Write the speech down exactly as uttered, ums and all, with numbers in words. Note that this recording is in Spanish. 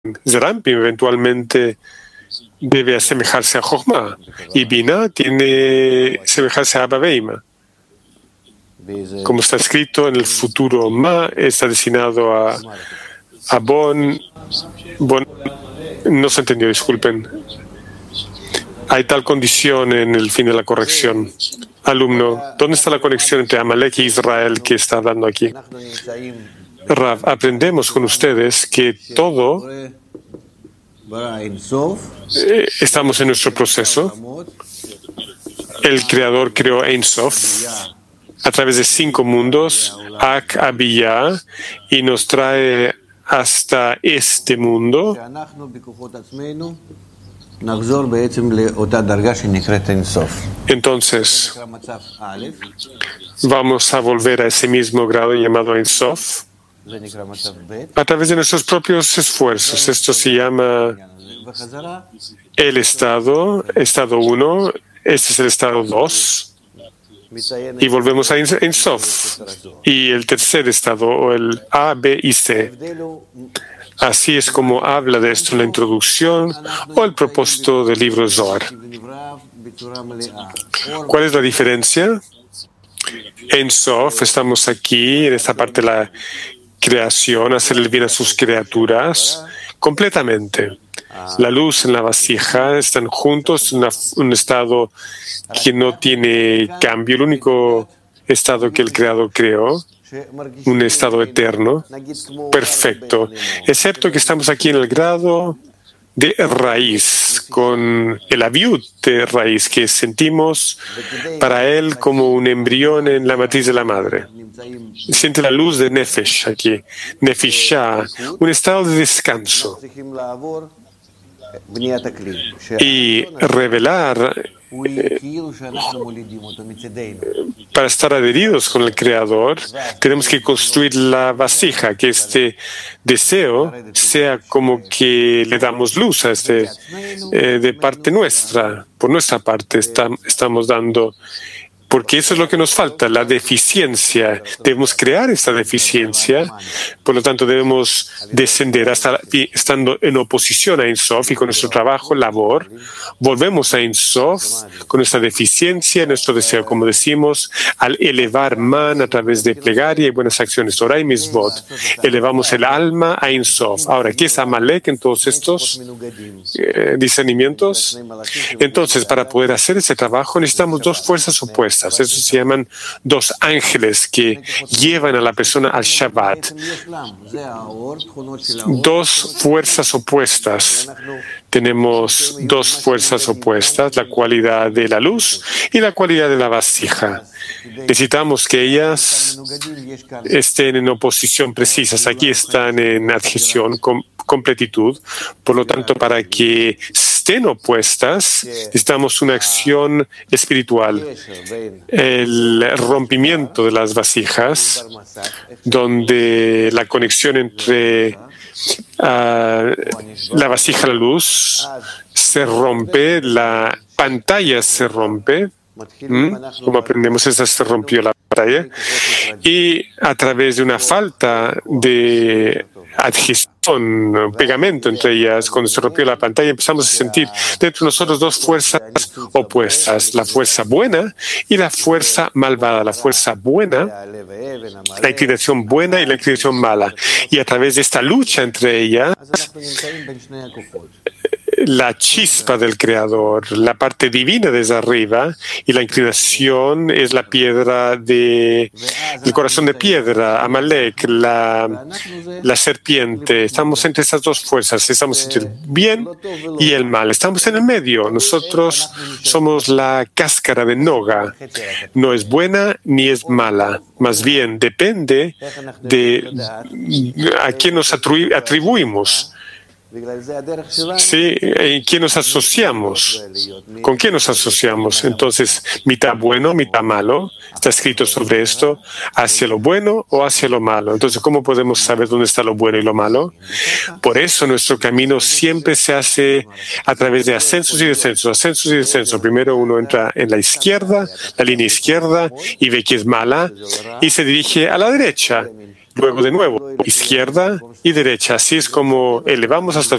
Zerampim eventualmente debe asemejarse a Jochma, y Bina tiene semejarse a Abba Veima. Como está escrito en el futuro, Ma está destinado a, a Bon, bon. No se entendió, disculpen. Hay tal condición en el fin de la corrección. Alumno, ¿dónde está la conexión entre Amalek e Israel que está hablando aquí? Rav, aprendemos con ustedes que todo eh, estamos en nuestro proceso. El Creador creó Ein Sof a través de cinco mundos, Ak, Abiyah, y nos trae hasta este mundo. Entonces, vamos a volver a ese mismo grado llamado Ein Sof a través de nuestros propios esfuerzos. Esto se llama el estado, estado uno, este es el estado dos. Y volvemos a Ein Sof. Y el tercer estado, o el A, B y C. Así es como habla de esto en la introducción o el propósito del libro Zohar. ¿Cuál es la diferencia? En Sof estamos aquí, en esta parte de la creación, hacer el bien a sus criaturas, completamente. La luz en la vasija están juntos en un estado que no tiene cambio, el único estado que el Creador creó, un estado eterno, perfecto, excepto que estamos aquí en el grado de raíz, con el aviud de raíz que sentimos para él como un embrión en la matriz de la madre. Siente la luz de Nefesh aquí, Nefishah, un estado de descanso. Y revelar eh, para estar adheridos con el Creador, tenemos que construir la vasija, que este deseo sea como que le damos luz a este eh, de parte nuestra, por nuestra parte está, estamos dando, porque eso es lo que nos falta, la deficiencia. Debemos crear esta deficiencia, por lo tanto debemos descender hasta estando en oposición a Ein Sof y con nuestro trabajo, labor, volvemos a Ein Sof con nuestra deficiencia, nuestro deseo, como decimos, al elevar man a través de plegaria y buenas acciones, Torah y Mitzvot, elevamos el alma a Ein Sof. Ahora, ¿qué es Amalek en todos estos eh, discernimientos? Entonces, para poder hacer ese trabajo necesitamos dos fuerzas opuestas. Eso se llaman dos ángeles que llevan a la persona al Shabbat. Dos fuerzas opuestas. Tenemos dos fuerzas opuestas, la cualidad de la luz y la cualidad de la vasija. Necesitamos que ellas estén en oposición precisas. Aquí están en adhesión, con completitud. Por lo tanto, para que estén opuestas, necesitamos una acción espiritual. El rompimiento de las vasijas, donde la conexión entre uh, la vasija y la luz se rompe, la pantalla se rompe. ¿Mm? Como aprendemos, esa se rompió la pantalla. Y a través de una falta de adhesión, pegamento entre ellas, cuando se rompió la pantalla, empezamos a sentir dentro de nosotros dos fuerzas opuestas, la fuerza buena y la fuerza malvada. La fuerza buena, la inclinación buena y la inclinación mala. Y a través de esta lucha entre ellas, la chispa del Creador, la parte divina desde arriba, y la inclinación es la piedra de, el corazón de piedra, Amalek, la, la serpiente. Estamos entre esas dos fuerzas, estamos entre el bien y el mal. Estamos en el medio. Nosotros somos la cáscara de Noga. No es buena ni es mala. Más bien depende de a quién nos atribu- atribuimos. Sí, ¿en quién nos asociamos? ¿Con quién nos asociamos? Entonces, mitad bueno, mitad malo. Está escrito sobre esto, hacia lo bueno o hacia lo malo. Entonces, ¿cómo podemos saber dónde está lo bueno y lo malo? Por eso nuestro camino siempre se hace a través de ascensos y descensos, ascensos y descensos. Primero uno entra en la izquierda, la línea izquierda, y ve que es mala, y se dirige a la derecha. luego de nuevo, izquierda y derecha. Así es como elevamos hasta